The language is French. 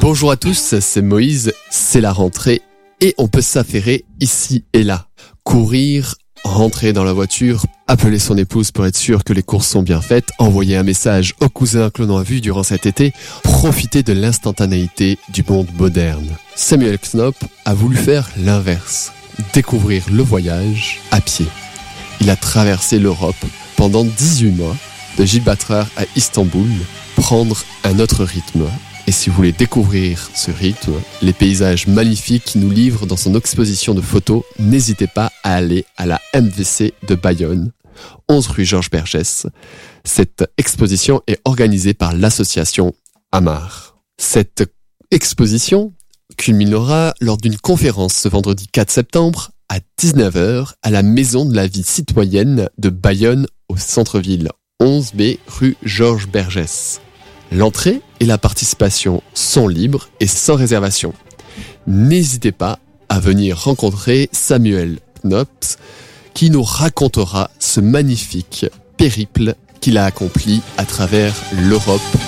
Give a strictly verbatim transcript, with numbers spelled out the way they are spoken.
Bonjour à tous, c'est Moïse, c'est la rentrée et on peut s'affairer ici et là. Courir, rentrer dans la voiture, appeler son épouse pour être sûr que les courses sont bien faites, envoyer un message au cousin que l'on a vu durant cet été, profiter de l'instantanéité du monde moderne. Samuel Knopp a voulu faire l'inverse, découvrir le voyage à pied. Il a traversé l'Europe pendant dix-huit mois, de Gibraltar à Istanbul, prendre un autre rythme. Et si vous voulez découvrir ce rythme, les paysages magnifiques qu'il nous livre dans son exposition de photos, n'hésitez pas à aller à la M V C de Bayonne, onze rue Georges Bergès. Cette exposition est organisée par l'association Amar. Cette exposition culminera lors d'une conférence ce vendredi quatre septembre à dix-neuf heures à la Maison de la Vie Citoyenne de Bayonne au centre-ville, onze B rue Georges Bergès. L'entrée et la participation sont libres et sans réservation. N'hésitez pas à venir rencontrer Samuel Knopp qui nous racontera ce magnifique périple qu'il a accompli à travers l'Europe